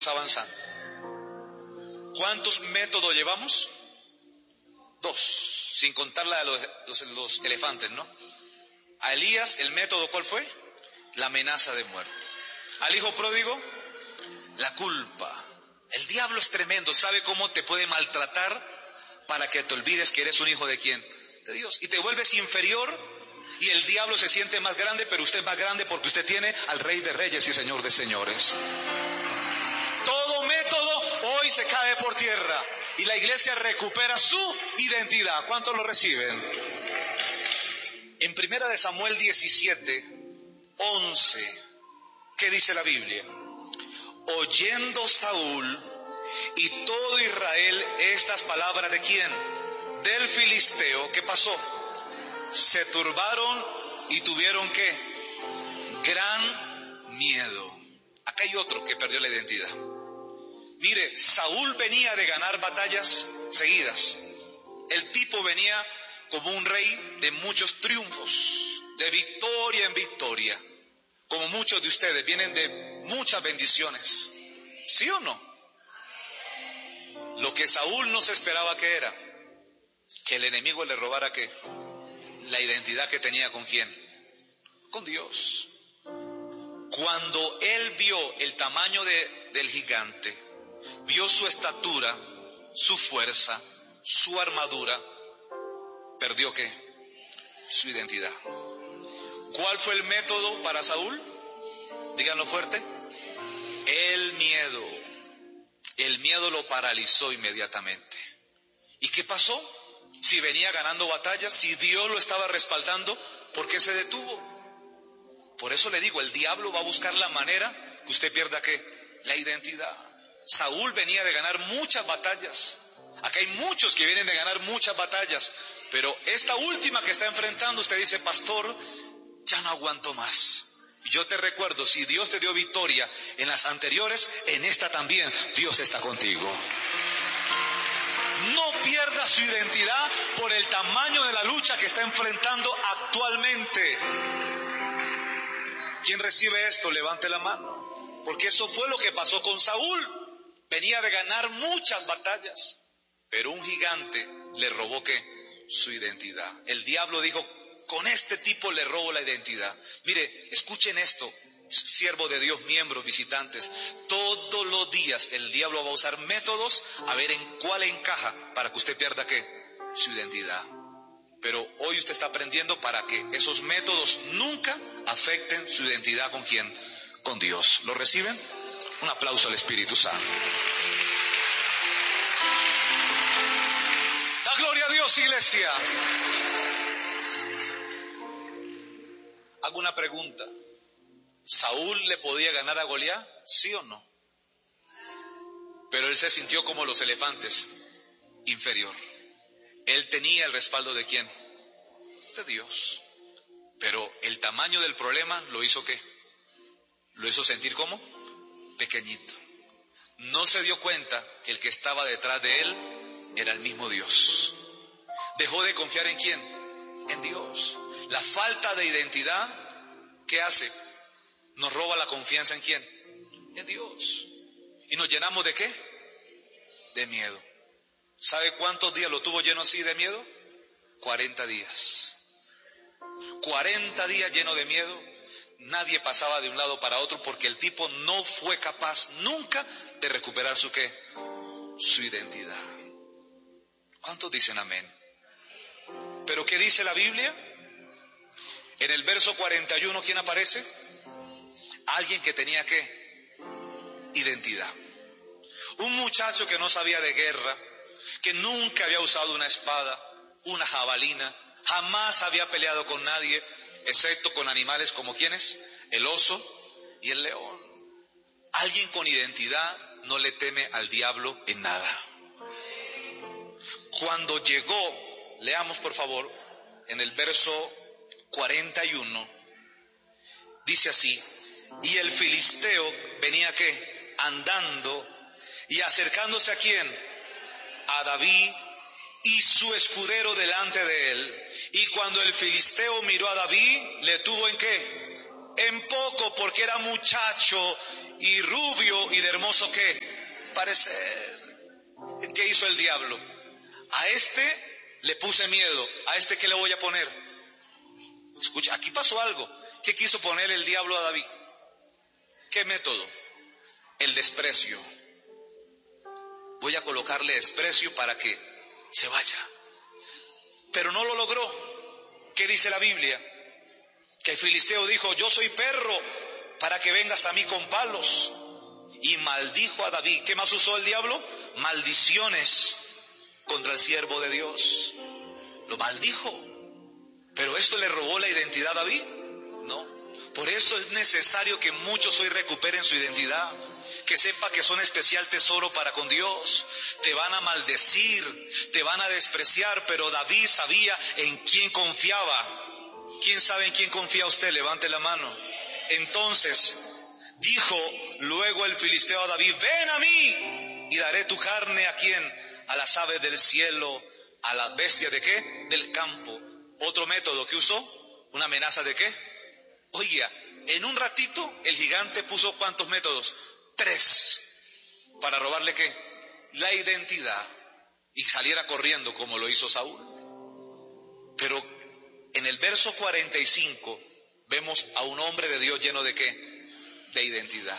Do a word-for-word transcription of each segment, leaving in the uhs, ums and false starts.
avanzando. ¿Cuántos métodos llevamos? Dos, sin contar la de los, los, los elefantes, ¿no? A Elías, el método, ¿cuál fue? La amenaza de muerte. Al hijo pródigo, la culpa. El diablo es tremendo, sabe cómo te puede maltratar para que te olvides que eres un hijo de quién, de Dios, y te vuelves inferior, y el diablo se siente más grande, pero usted es más grande porque usted tiene al Rey de Reyes y Señor de Señores. Todo método hoy se cae por tierra y la iglesia recupera su identidad. ¿Cuántos lo reciben? En primera de Samuel diecisiete, once, ¿qué dice la Biblia? Oyendo Saúl y todo Israel estas palabras, ¿de quién? Del filisteo. ¿Qué pasó? Se turbaron y tuvieron ¿qué? Gran miedo. Acá hay otro que perdió la identidad. Mire, Saúl venía de ganar batallas seguidas. El tipo venía como un rey de muchos triunfos, de victoria en victoria. Como muchos de ustedes vienen de muchas bendiciones. ¿Sí o no? Lo que Saúl no se esperaba que era que el enemigo le robara ¿qué? La identidad que tenía con quién, con Dios. Cuando él vio el tamaño de, del gigante, vio su estatura, su fuerza, su armadura, perdió ¿qué? Su identidad. ¿Cuál fue el método para Saúl? Díganlo fuerte. El miedo. El miedo lo paralizó inmediatamente. ¿Y qué pasó? Si venía ganando batallas, si Dios lo estaba respaldando, ¿por qué se detuvo? Por eso le digo, el diablo va a buscar la manera que usted pierda ¿qué? La identidad. Saúl venía de ganar muchas batallas. Acá hay muchos que vienen de ganar muchas batallas, pero esta última que está enfrentando, usted dice, pastor, ya no aguanto más. Y yo te recuerdo, si Dios te dio victoria en las anteriores, en esta también Dios está contigo. No pierda su identidad por el tamaño de la lucha que está enfrentando actualmente. ¿Quién recibe esto? Levante la mano. Porque eso fue lo que pasó con Saúl. Venía de ganar muchas batallas, pero un gigante le robó ¿qué? Su identidad. El diablo dijo, con este tipo le robo la identidad. Mire, escuchen esto, siervo de Dios, miembros, visitantes. Todos los días el diablo va a usar métodos a ver en cuál encaja para que usted pierda ¿qué? Su identidad. Pero hoy usted está aprendiendo para que esos métodos nunca afecten su identidad con quién, con Dios. ¿Lo reciben? Un aplauso al Espíritu Santo. Da gloria a Dios, iglesia. Hago una pregunta. ¿Saúl le podía ganar a Goliat? ¿Sí o no? Pero él se sintió como los elefantes, inferior. Él tenía el respaldo ¿de quién? De Dios. Pero el tamaño del problema lo hizo ¿qué? Lo hizo sentir como pequeñito. No se dio cuenta que el que estaba detrás de él era el mismo Dios. Dejó de confiar ¿en quién? En Dios. La falta de identidad, ¿qué hace? Nos roba la confianza ¿en quién? En Dios. ¿Y nos llenamos de qué? De miedo. ¿Sabe cuántos días lo tuvo lleno así de miedo? cuarenta días. cuarenta días lleno de miedo. Nadie pasaba de un lado para otro porque el tipo no fue capaz nunca de recuperar su ¿qué? Su identidad. ¿Cuántos dicen amén? ¿Pero qué dice la Biblia? En el verso cuarenta y uno, ¿quién aparece? Alguien que tenía ¿qué? Identidad. Un muchacho que no sabía de guerra, que nunca había usado una espada, una jabalina, jamás había peleado con nadie, excepto con animales como ¿quiénes? El oso y el león. Alguien con identidad no le teme al diablo en nada. Cuando llegó, leamos por favor, en el verso cuarenta y uno, dice así, y el filisteo venía ¿qué? Andando y acercándose a ¿quién? A David y su escudero delante de él. Y cuando el filisteo miró a David, le tuvo ¿en qué? en poco porque era muchacho y rubio y de hermoso ¿qué? Parecer. ¿Qué hizo el diablo? A este le puse miedo. ¿A este qué le voy a poner? Escucha, aquí pasó algo. ¿Qué quiso poner el diablo a David? ¿Qué método? El desprecio. Voy a colocarle desprecio para que se vaya. Pero no lo logró. ¿Qué dice la Biblia? Que el filisteo dijo, yo soy perro para que vengas a mí con palos. Y maldijo a David. ¿Qué más usó el diablo? Maldiciones contra el siervo de Dios. Lo maldijo. ¿Pero esto le robó la identidad a David? No. Por eso es necesario que muchos hoy recuperen su identidad. Que sepa que son especial tesoro para con Dios. Te van a maldecir, te van a despreciar, pero David sabía en quién confiaba. ¿Quién sabe en quién confía usted? Levante la mano. Entonces dijo luego el filisteo a David, ven a mí y daré tu carne a quién, a las aves del cielo, a las bestias de qué, del campo. Otro método que usó, una amenaza de qué. Oiga, en un ratito el gigante puso ¿cuántos métodos? Tres, para robarle qué, la identidad, y saliera corriendo como lo hizo Saúl. Pero en el verso cuarenta y cinco vemos a un hombre de Dios lleno de qué, de identidad.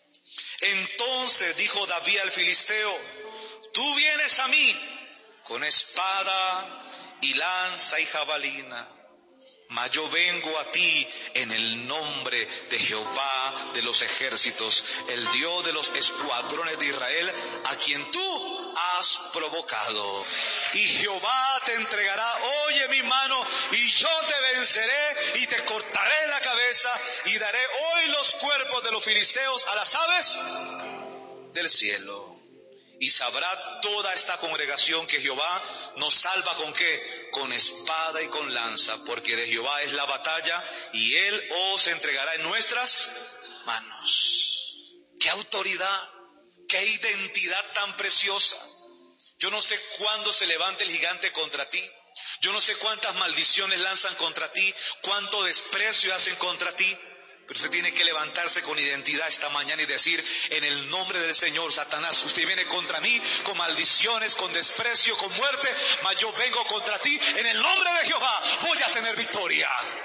Entonces dijo David al filisteo, tú vienes a mí con espada y lanza y jabalina, mas yo vengo a ti en el nombre de Jehová de los ejércitos, el Dios de los escuadrones de Israel, a quien tú has provocado. Y Jehová te entregará hoy en mi mano, y yo te venceré y te cortaré la cabeza, y daré hoy los cuerpos de los filisteos a las aves del cielo. Y sabrá toda esta congregación que Jehová nos salva ¿con qué? Con espada y con lanza, porque de Jehová es la batalla y Él os entregará en nuestras manos. ¡Qué autoridad! ¡Qué identidad tan preciosa! Yo no sé cuándo se levante el gigante contra ti. Yo no sé cuántas maldiciones lanzan contra ti, cuánto desprecio hacen contra ti. Pero usted tiene que levantarse con identidad esta mañana y decir, en el nombre del Señor, Satanás, usted viene contra mí con maldiciones, con desprecio, con muerte, mas yo vengo contra ti, en el nombre de Jehová voy a tener victoria.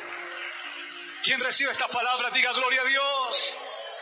Quien recibe esta palabra, diga gloria a Dios.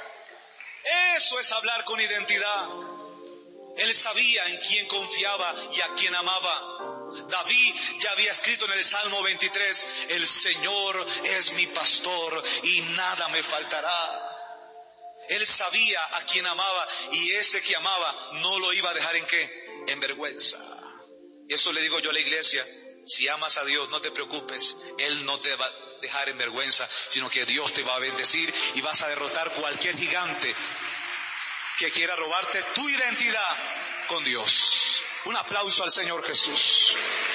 Eso es hablar con identidad. Él sabía en quién confiaba y a quién amaba. David ya había escrito en el Salmo veintitrés, el Señor es mi pastor y nada me faltará. Él sabía a quién amaba y ese que amaba no lo iba a dejar en qué, en vergüenza. Y eso le digo yo a la iglesia, si amas a Dios no te preocupes, Él no te va a dejar en vergüenza, sino que Dios te va a bendecir y vas a derrotar cualquier gigante que quiera robarte tu identidad con Dios. Un aplauso al Señor Jesús.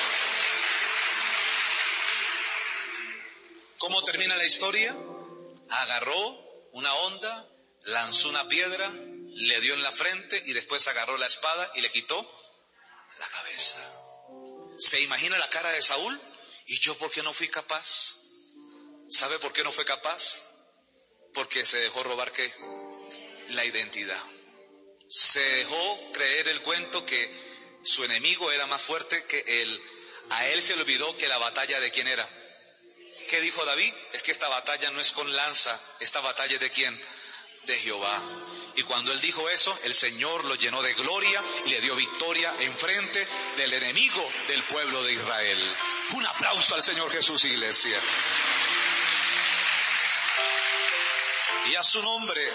¿Cómo termina la historia? Agarró una honda, lanzó una piedra, le dio en la frente y después agarró la espada y le quitó la cabeza. ¿Se imagina la cara de Saúl? ¿Y yo por qué no fui capaz? ¿Sabe por qué no fue capaz? Porque se dejó robar ¿qué? La identidad. Se dejó creer el cuento que su enemigo era más fuerte que él. A él se le olvidó que la batalla de quién era. ¿Qué dijo David? Es que esta batalla no es con lanza, esta batalla es de quién, de Jehová. Y cuando él dijo eso, el Señor lo llenó de gloria y le dio victoria en frente del enemigo del pueblo de Israel. Un aplauso al Señor Jesús, iglesia. Y a su nombre.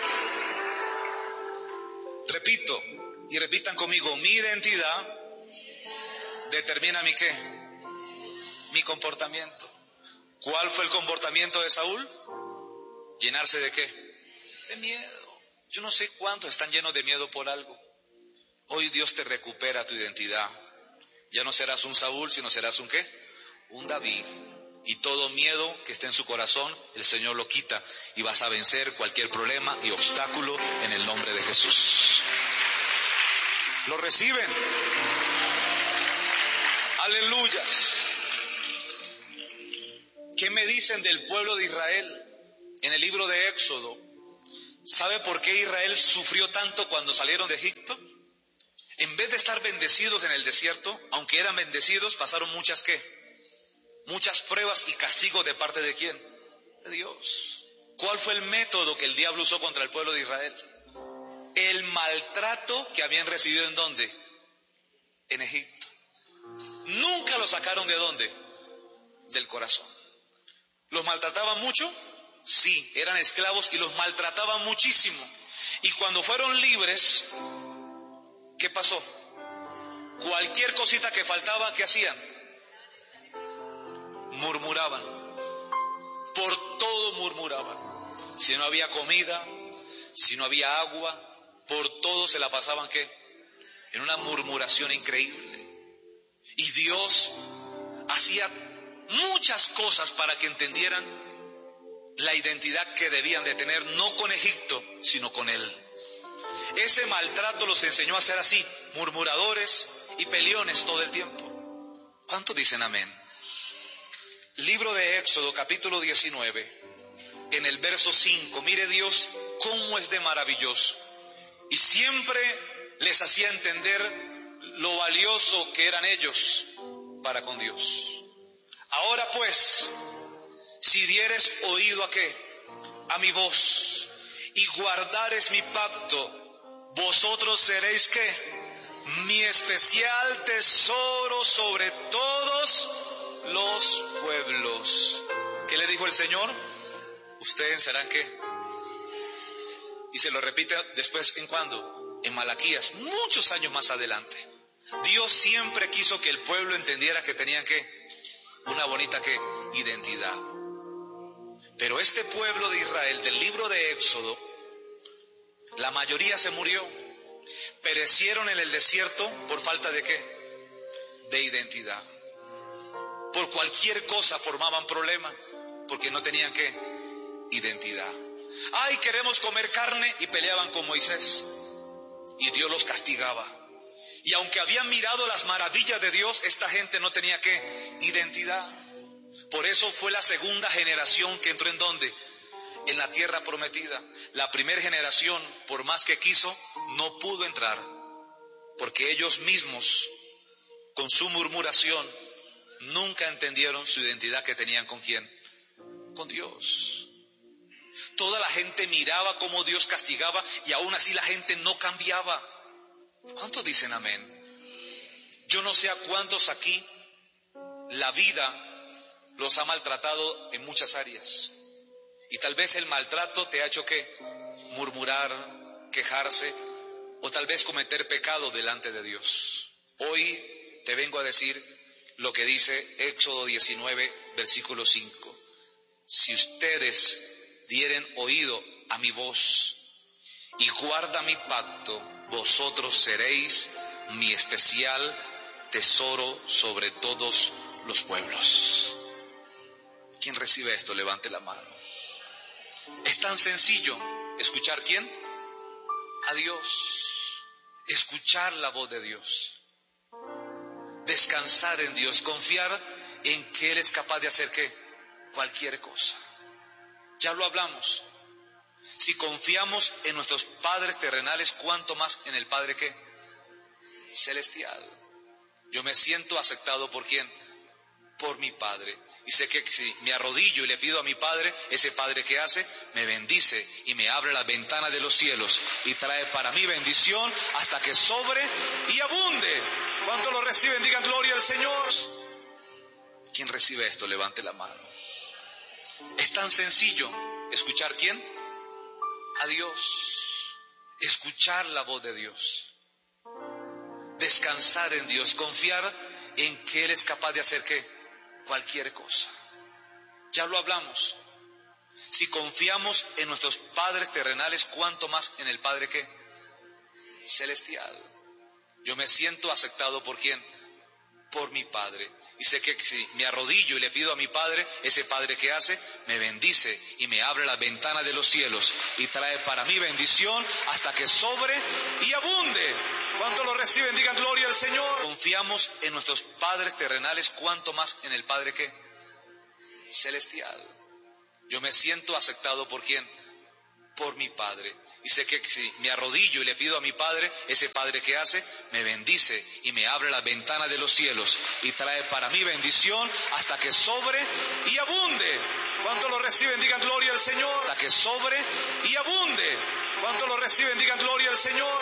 Repito, y repitan conmigo, mi identidad determina mi qué, mi comportamiento. ¿Cuál fue el comportamiento de Saúl? ¿Llenarse de qué? De miedo. Yo no sé cuántos están llenos de miedo por algo. Hoy Dios te recupera tu identidad. Ya no serás un Saúl, sino serás un qué, un David. Y todo miedo que esté en su corazón, el Señor lo quita y vas a vencer cualquier problema y obstáculo en el nombre de Jesús. ¿Lo reciben? Aleluyas. ¿Qué me dicen del pueblo de Israel? en el libro de Éxodo, ¿sabe por qué Israel sufrió tanto cuando salieron de Egipto? En vez de estar bendecidos en el desierto, aunque eran bendecidos, pasaron muchas ¿qué? Muchas pruebas y castigos de parte de ¿quién? De Dios. ¿Cuál fue el método que el diablo usó contra el pueblo de Israel? El maltrato que habían recibido ¿en dónde? En Egipto. Nunca lo sacaron ¿de dónde? Del corazón. ¿Los maltrataban mucho? Sí, eran esclavos y los maltrataban muchísimo. Y cuando fueron libres, ¿qué pasó? Cualquier cosita que faltaba, ¿qué hacían? Murmuraban. Por todo murmuraban. Si no había comida, si no había agua, por todo se la pasaban ¿qué? En una murmuración increíble. Y Dios hacía muchas cosas para que entendieran la identidad que debían de tener, no con Egipto, sino con Él. Ese maltrato los enseñó a ser así, murmuradores y peleones todo el tiempo. ¿Cuántos dicen amén? Libro de Éxodo, capítulo diecinueve, en el verso cinco, mire Dios cómo es de maravilloso. Y siempre les hacía entender lo valioso que eran ellos para con Dios. Ahora pues, si dieres oído a qué, a mi voz, y guardares mi pacto, vosotros seréis qué, mi especial tesoro sobre todos los pueblos. ¿Qué le dijo el Señor? Ustedes serán qué. Y se lo repite después, ¿en cuándo? En Malaquías, muchos años más adelante. Dios siempre quiso que el pueblo entendiera que tenían que una bonita que identidad. Pero este pueblo de Israel del libro de Éxodo, la mayoría se murió, perecieron en el desierto por falta de qué, de identidad. Por cualquier cosa formaban problema, porque no tenían qué, identidad. Ay, queremos comer carne, y peleaban con Moisés, y Dios los castigaba. Y aunque habían mirado las maravillas de Dios, esta gente no tenía qué, identidad. Por eso fue la segunda generación que entró en ¿dónde? En la tierra prometida. La primera generación, por más que quiso, no pudo entrar, porque ellos mismos, con su murmuración, nunca entendieron su identidad que tenían ¿con quién? Con Dios. Toda la gente miraba cómo Dios castigaba, y aún así la gente no cambiaba. ¿Cuántos dicen amén? Yo no sé a cuántos aquí la vida los ha maltratado en muchas áreas. Y tal vez el maltrato te ha hecho ¿qué? Murmurar, quejarse, o tal vez cometer pecado delante de Dios. Hoy te vengo a decir lo que dice Éxodo diecinueve, versículo cinco. Si ustedes dieren oído a mi voz y guarda mi pacto, vosotros seréis mi especial tesoro sobre todos los pueblos. ¿Quién recibe esto? Levante la mano. Es tan sencillo escuchar ¿quién? A Dios. Escuchar la voz de Dios. Descansar en Dios, confiar en que Él es capaz de hacer ¿qué? Cualquier cosa. Ya lo hablamos. Si confiamos en nuestros padres terrenales, ¿cuánto más en el Padre ¿qué? Celestial? Yo me siento aceptado ¿por quién? Por mi Padre. Y sé que si me arrodillo y le pido a mi Padre, ese Padre ¿qué hace? Me bendice y me abre las ventanas de los cielos y trae para mí bendición hasta que sobre y abunde. ¿Cuántos lo reciben? Digan gloria al Señor. ¿Quién recibe esto? Levante la mano. Es tan sencillo escuchar ¿quién? A Dios. Escuchar la voz de Dios. Descansar en Dios, confiar en que Él es capaz de hacer ¿qué? Cualquier cosa. Ya lo hablamos. Si confiamos en nuestros padres terrenales, ¿cuánto más en el Padre ¿qué? Celestial? Yo me siento aceptado ¿por quién? Por mi Padre. Y sé que si me arrodillo y le pido a mi Padre, ese Padre ¿qué hace? Me bendice y me abre las ventanas de los cielos y trae para mí bendición hasta que sobre y abunde. ¿Cuántos lo reciben? Digan gloria al Señor. Confiamos en nuestros padres terrenales, ¿cuánto más en el Padre ¿qué? Celestial? Yo me siento aceptado por quién, por mi Padre. Y sé que si me arrodillo y le pido a mi Padre, ese Padre que hace, me bendice y me abre las ventanas de los cielos y trae para mí bendición hasta que sobre y abunde. ¿Cuántos lo reciben? Digan gloria al Señor. Hasta que sobre y abunde. ¿Cuántos lo reciben? Digan gloria al Señor.